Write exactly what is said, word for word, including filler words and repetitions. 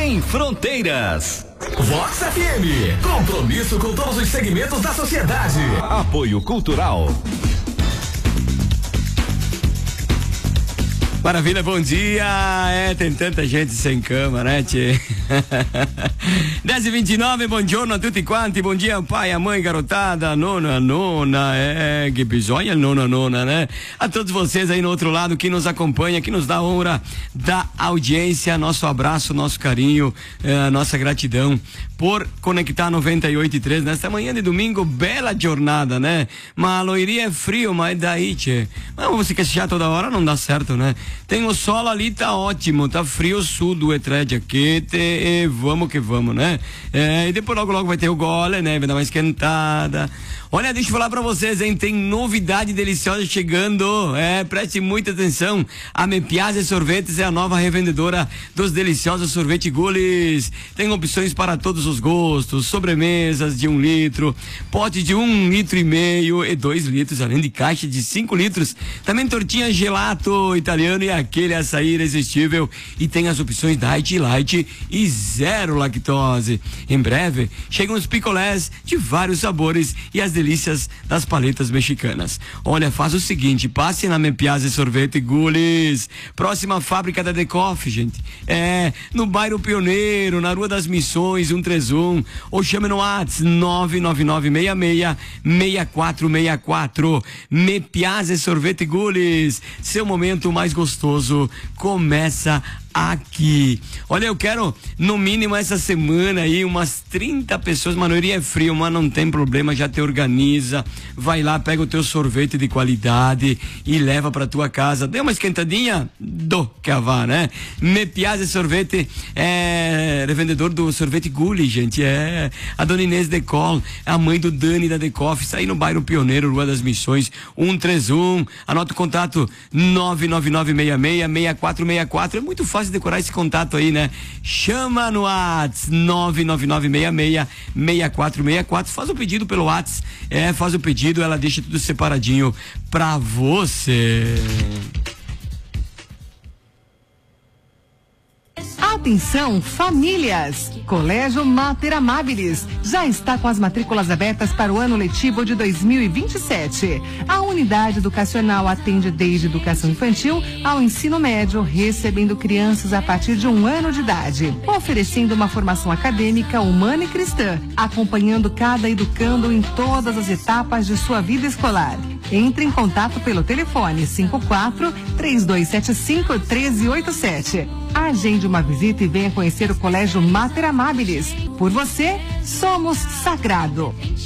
sem fronteiras. Vox F M, compromisso com todos os segmentos da sociedade. Apoio Cultural. Maravilha, bom dia. É, tem tanta gente sem cama, né, tchê? dez e vinte e nove, bom giorno a tutti quanti, bom dia pai, a mãe, garotada, a nona, a nona, é, que bisogna, nona, nona, né? A todos vocês aí no outro lado que nos acompanha, que nos dá honra da audiência, nosso abraço, nosso carinho, é, nossa gratidão por conectar noventa e oito e três nesta manhã de domingo, bela jornada, né? Mas a loiria é frio, mas daí, tchê? Mas você quer assistir toda hora, não dá certo, né? Tem o sol ali, tá ótimo, tá frio, sul do etrede aqui, te, vamos que vamos, né? É, e depois logo logo vai ter o gole, né? Vai dar uma esquentada. Olha, deixa eu falar pra vocês, hein? Tem novidade deliciosa chegando. É, preste muita atenção. A Mepiase Sorvetes é a nova revendedora dos deliciosos sorvete Gules. Tem opções para todos os gostos, sobremesas de um litro, pote de um litro e meio e dois litros, além de caixa de cinco litros. Também tortinha gelato italiano e aquele açaí irresistível. E tem as opções Diet Light e zero lactose. Em breve, chegam os picolés de vários sabores e as delícias das paletas mexicanas. Olha, faz o seguinte, passe na Mepiase Sorvete Gules, próxima fábrica da Decoff, gente. É, no bairro Pioneiro, na Rua das Missões, cento e trinta e um, ou chame no WhatsApp nove nove nove seis seis, seis quatro seis quatro. Mepiase Sorvete Gules, seu momento mais gostoso começa aqui. Olha, eu quero no mínimo essa semana aí umas trinta pessoas, mano, é frio, mas não tem problema, já te organiza, vai lá, pega o teu sorvete de qualidade e leva pra tua casa. Deu uma esquentadinha? Do que vá, né? Mepiase Sorvete é revendedor do sorvete Gulli, gente, é a dona Inês Decol, a mãe do Dani da Decoff, está aí no bairro Pioneiro, Rua das Missões, cento e trinta e um, anota o contato nove nove nove seis seis, seis quatro seis quatro, é muito fácil decorar esse contato aí, né? Chama no WhatsApp nove nove nove seis seis, seis quatro seis quatro, faz o pedido pelo WhatsApp, é, faz o pedido, ela deixa tudo separadinho pra você. Atenção, famílias! Colégio Mater Amabilis já está com as matrículas abertas para o ano letivo de dois mil e vinte e sete. A unidade educacional atende desde educação infantil ao ensino médio, recebendo crianças a partir de um ano de idade, oferecendo uma formação acadêmica, humana e cristã, acompanhando cada educando em todas as etapas de sua vida escolar. Entre em contato pelo telefone cinco quatro, três dois sete cinco, um três oito sete. Agende uma visita e venha conhecer o Colégio Mater Amabilis. Por você, somos sagrado.